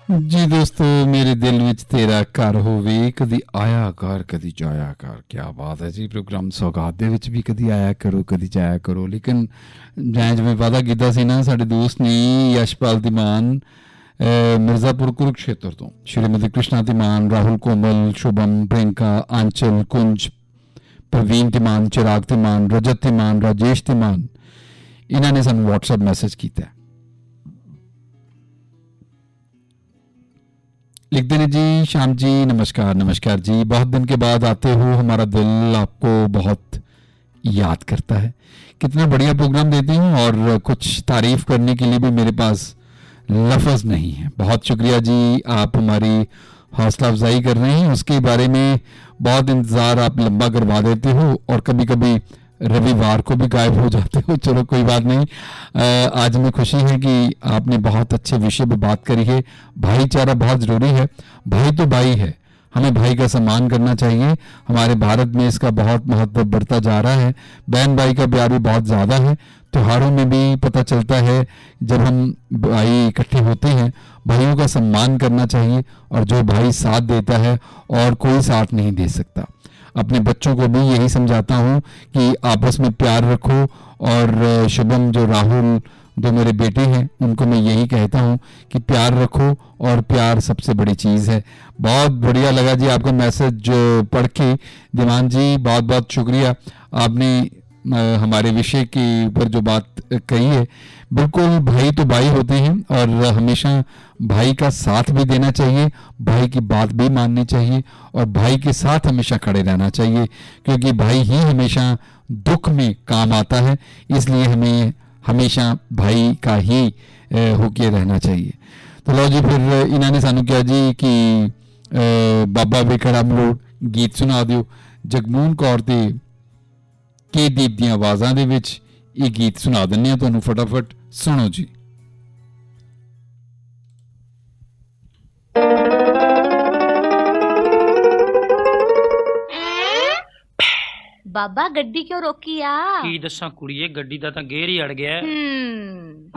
जी दोस्तों, मेरे दिल विच तेरा घर होवे, कदी आया कर कदी जाया कर। क्या बात है जी। प्रोग्राम सौगात दे विच भी कदी आया करो कदी जाया करो। लेकिन मैं जिवें वादा कीता सी ना, साडे दोस्त ने यशपाल धीमान मिर्ज़ापुर कुरुक्षेत्र तो श्रीमती कृष्णा धीमान, राहुल कोमल, शुभम, प्रियंका, आंचल, कुंज, प्रवीण धीमान, चिराग धीमान, रजत धीमान, राजेश धीमान, इन्होंने सानू व्हाट्सएप मैसेज किया। लिखते हैं जी, श्याम जी नमस्कार। नमस्कार जी, बहुत दिन के बाद आते हो, हमारा दिल आपको बहुत याद करता है। कितना बढ़िया प्रोग्राम देते हैं और कुछ तारीफ करने के लिए भी मेरे पास लफ्ज़ नहीं है। बहुत शुक्रिया जी, आप हमारी हौसला अफजाई कर रहे हैं। उसके बारे में बहुत इंतज़ार आप लंबा करवा देते हो और कभी कभी रविवार को भी गायब हो जाते हो। चलो कोई बात नहीं। आज हमें खुशी है कि आपने बहुत अच्छे विषय पर बात करी है। भाईचारा बहुत ज़रूरी है। भाई तो भाई है, हमें भाई का सम्मान करना चाहिए। हमारे भारत में इसका बहुत महत्व बढ़ता जा रहा है। बहन भाई का प्यार भी बहुत ज़्यादा है। त्योहारों में भी पता चलता है, जब हम भाई इकट्ठे होते हैं, भाइयों का सम्मान करना चाहिए। और जो भाई साथ देता है और कोई साथ नहीं दे सकता। अपने बच्चों को भी यही समझाता हूँ कि आपस में प्यार रखो। और शुभम, जो राहुल, जो मेरे बेटे हैं, उनको मैं यही कहता हूँ कि प्यार रखो और प्यार सबसे बड़ी चीज़ है। बहुत बढ़िया लगा जी आपका मैसेज पढ़ के। दीवान जी बहुत बहुत शुक्रिया। आपने हमारे विषय के ऊपर जो बात कही है, बिल्कुल भाई तो भाई होते हैं और हमेशा भाई का साथ भी देना चाहिए, भाई की बात भी माननी चाहिए और भाई के साथ हमेशा खड़े रहना चाहिए, क्योंकि भाई ही हमेशा दुख में काम आता है। इसलिए हमें हमेशा भाई का ही होके रहना चाहिए। तो लो जी, फिर इन्होंने सानू कहा जी कि बाबा वेखड़ा मरोड़ गीत सुना दियो। जगमून कौर ते के दीप दी आवाज़ां दे विच ये गीत सुना दिन्ने आ तुहानू, फटाफट सुनो जी। बाबा गड्डी क्यों रोकी आ? की दसा कुड़िए, गड्डी दा तां गेर ही अड़ गया।